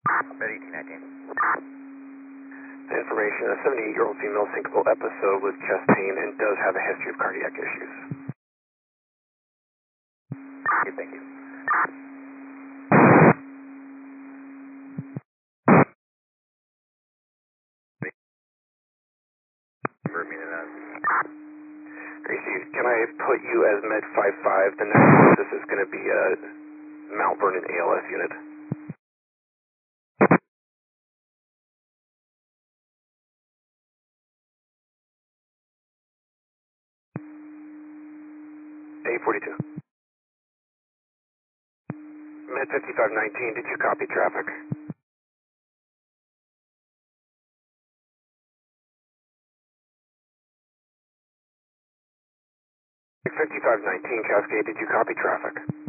Med 1819. Information, a 78-year-old female syncopal episode with chest pain and does have a history of cardiac issues. Okay, thank you. Gracie, can I put you as Med 55? The next closest is going to be a Mount Vernon ALS unit. A42. Med 5519, did you copy traffic? 5519, Cascade, did you copy traffic?